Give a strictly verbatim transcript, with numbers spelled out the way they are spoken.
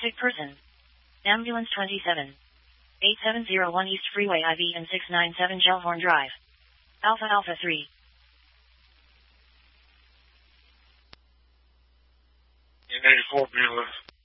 Sick person. Ambulance twenty-seven. eight seven zero one East Freeway I B and six nine seven Gellhorn Drive. Alpha Alpha three. eighty-four Bueller.